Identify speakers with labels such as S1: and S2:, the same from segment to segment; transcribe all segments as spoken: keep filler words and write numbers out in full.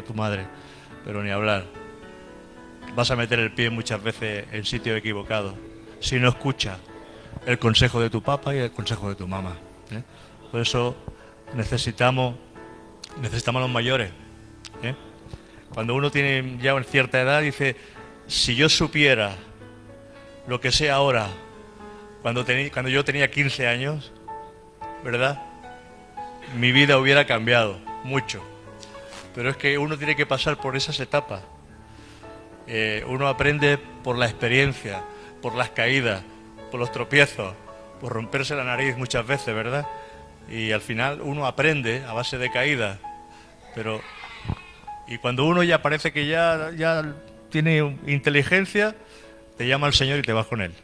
S1: tu madre, pero ni hablar. Vas a meter el pie muchas veces en sitio equivocado si no escuchas el consejo de tu papá y el consejo de tu mamá, ¿eh? Por eso necesitamos necesitamos a los mayores, ¿eh? Cuando uno tiene ya una cierta edad dice, si yo supiera lo que sé ahora cuando, tení, cuando yo tenía quince años, ¿verdad? Mi vida hubiera cambiado mucho. Pero es que uno tiene que pasar por esas etapas. Eh, uno aprende por la experiencia, por las caídas, por los tropiezos, por romperse la nariz muchas veces, ¿verdad? Y al final uno aprende a base de caídas. Pero y cuando uno ya parece que ya, ya tiene inteligencia, te llama el Señor y te vas con Él.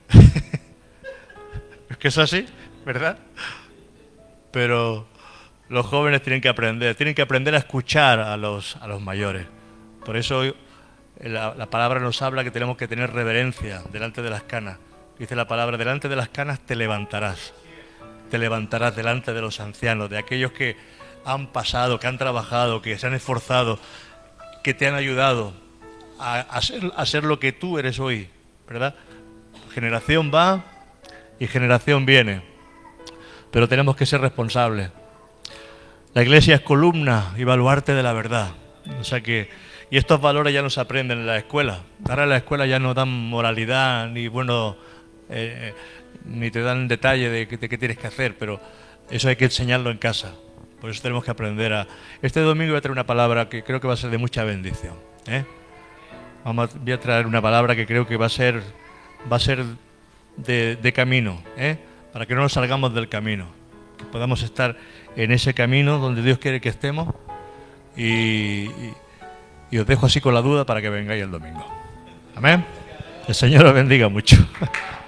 S1: Es que es así, ¿verdad? Pero los jóvenes tienen que aprender, tienen que aprender a escuchar a los, a los mayores. Por eso la, la palabra nos habla que tenemos que tener reverencia delante de las canas. Dice la palabra, delante de las canas te levantarás. Te levantarás delante de los ancianos, de aquellos que han pasado, que han trabajado, que se han esforzado, que te han ayudado a, a, ser, a ser lo que tú eres hoy, ¿verdad? Generación va y generación viene, pero tenemos que ser responsables. La iglesia es columna y baluarte de la verdad. O sea que, y estos valores ya no se aprenden en la escuela. Ahora en la escuela ya no dan moralidad, ni bueno, eh, ni te dan detalle de, de qué tienes que hacer, pero eso hay que enseñarlo en casa. Por eso tenemos que aprender a... Este domingo voy a traer una palabra que creo que va a ser de mucha bendición, ¿eh? Vamos a, voy a traer una palabra que creo que va a ser, va a ser de, de camino, ¿eh? Para que no nos salgamos del camino, que podamos estar en ese camino donde Dios quiere que estemos y, y, y os dejo así con la duda para que vengáis el domingo. Amén. El Señor os bendiga mucho.